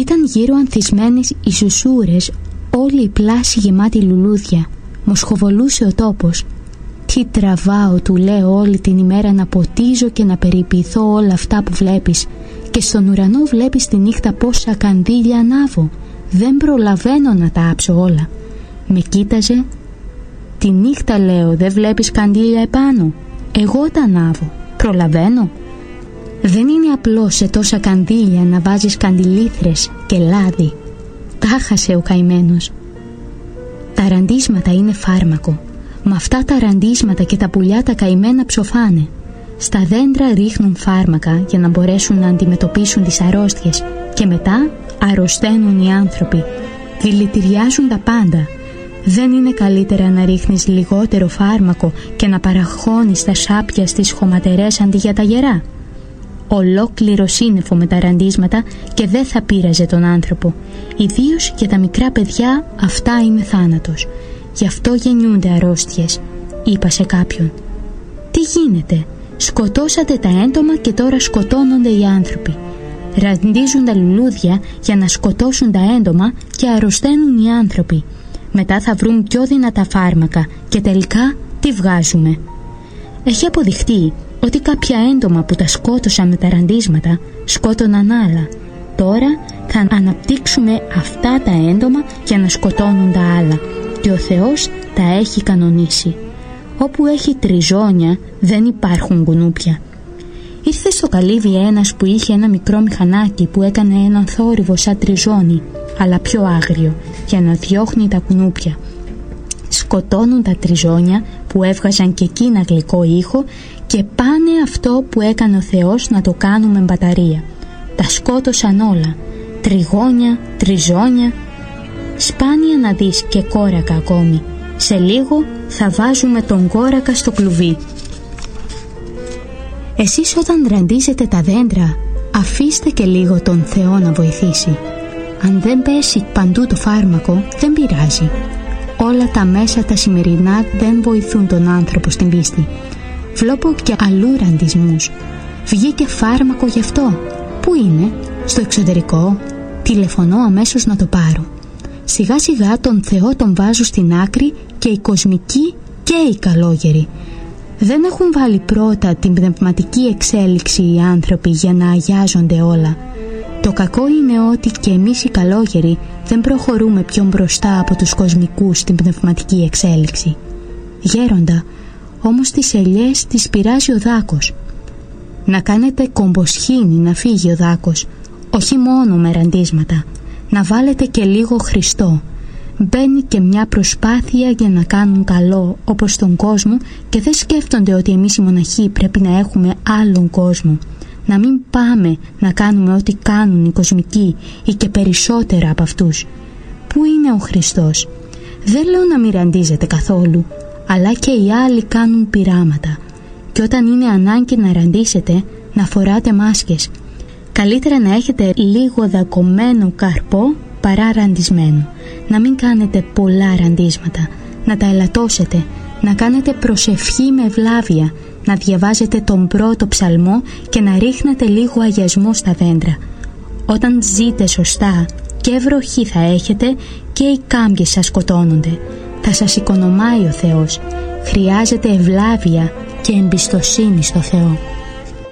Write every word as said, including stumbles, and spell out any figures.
Ήταν γύρω ανθισμένες οι σουσούρες, όλη η πλάση γεμάτη λουλούδια. Μοσχοβολούσε ο τόπος. Τι τραβάω, του λέω, όλη την ημέρα να ποτίζω και να περιποιηθώ όλα αυτά που βλέπεις. Και στον ουρανό βλέπεις τη νύχτα πόσα κανδύλια ανάβω. Δεν προλαβαίνω να τα άψω όλα. Με κοίταζε. Τη νύχτα, λέω, δεν βλέπεις καντήλια επάνω? Εγώ τα ανάβω. Προλαβαίνω? Δεν είναι απλό σε τόσα καντήλια να βάζεις καντιλήθρες και λάδι. Τα χάσε ο καημένος. Τα ραντίσματα είναι φάρμακο. Με αυτά τα ραντίσματα και τα πουλιά τα καημένα ψοφάνε. Στα δέντρα ρίχνουν φάρμακα για να μπορέσουν να αντιμετωπίσουν τις αρρώστιες και μετά αρρωσταίνουν οι άνθρωποι. Δηλητηριάζουν τα πάντα. Δεν είναι καλύτερα να ρίχνεις λιγότερο φάρμακο και να παραχώνεις τα σάπια στις χωματερές αντί για τα γερά? Ολόκληρο σύννεφο με τα ραντίσματα και δεν θα πείραζε τον άνθρωπο. Ιδίως για τα μικρά παιδιά αυτά είναι θάνατος. Γι' αυτό γεννιούνται αρρώστιες, είπα σε κάποιον. Τι γίνεται? Σκοτώσατε τα έντομα και τώρα σκοτώνονται οι άνθρωποι. Ραντίζουν τα λουλούδια για να σκοτώσουν τα έντομα και αρρωσταίνουν οι άνθρωποι. Μετά θα βρουν πιο δυνατά φάρμακα και τελικά τι βγάζουμε? Έχει αποδειχτεί ότι κάποια έντομα που τα σκότωσαν με τα ραντίσματα σκότωναν άλλα. Τώρα θα αναπτύξουμε αυτά τα έντομα για να σκοτώνουν τα άλλα. Και ο Θεός τα έχει κανονίσει. Όπου έχει τριζόνια δεν υπάρχουν κουνούπια. Ήρθε στο καλύβι ένας που είχε ένα μικρό μηχανάκι που έκανε έναν θόρυβο σαν τριζόνι, αλλά πιο άγριο, για να διώχνει τα κουνούπια. Σκοτώνουν τα τριζόνια που έβγαζαν και εκείνα γλυκό ήχο και πάνε αυτό που έκανε ο Θεός να το κάνουν με μπαταρία. Τα σκότωσαν όλα. Τριγόνια, τριζόνια. Σπάνια να δεις και κόρακα ακόμη. Σε λίγο θα βάζουμε τον κόρακα στο κλουβί. Εσείς όταν ραντίζετε τα δέντρα, αφήστε και λίγο τον Θεό να βοηθήσει. Αν δεν πέσει παντού το φάρμακο, δεν πειράζει. Όλα τα μέσα τα σημερινά δεν βοηθούν τον άνθρωπο στην πίστη. Βλέπω και αλλού ραντισμούς. Βγήκε φάρμακο γι' αυτό. Πού είναι? Στο εξωτερικό? Τηλεφωνώ αμέσως να το πάρω. Σιγά σιγά τον Θεό τον βάζω στην άκρη και οι κοσμικοί και οι καλόγεροι. Δεν έχουν βάλει πρώτα την πνευματική εξέλιξη οι άνθρωποι για να αγιάζονται όλα. Το κακό είναι ότι και εμείς οι καλόγεροι δεν προχωρούμε πιο μπροστά από τους κοσμικούς στην πνευματική εξέλιξη. Γέροντα, όμως τις ελιές τις πειράζει ο δάκος. Να κάνετε κομποσχήνη να φύγει ο δάκος, όχι μόνο με ραντίσματα. Να βάλετε και λίγο Χριστό. Μπαίνει και μια προσπάθεια για να κάνουν καλό όπως τον κόσμο και δεν σκέφτονται ότι εμείς οι μοναχοί πρέπει να έχουμε άλλον κόσμο. Να μην πάμε να κάνουμε ό,τι κάνουν οι κοσμικοί ή και περισσότερα από αυτούς. Πού είναι ο Χριστός? Δεν λέω να μην ραντίζετε καθόλου, αλλά και οι άλλοι κάνουν πειράματα. Και όταν είναι ανάγκη να ραντίσετε, να φοράτε μάσκες. Καλύτερα να έχετε λίγο δακωμένο καρπό παρά ραντισμένο. Να μην κάνετε πολλά ραντίσματα. Να τα ελαττώσετε. Να κάνετε προσευχή με ευλάβεια. Να διαβάζετε τον πρώτο ψαλμό και να ρίχνετε λίγο αγιασμό στα δέντρα. Όταν ζείτε σωστά και βροχή θα έχετε και οι κάμπιες σας σκοτώνονται. Θα σας οικονομάει ο Θεός. Χρειάζεται ευλάβεια και εμπιστοσύνη στο Θεό.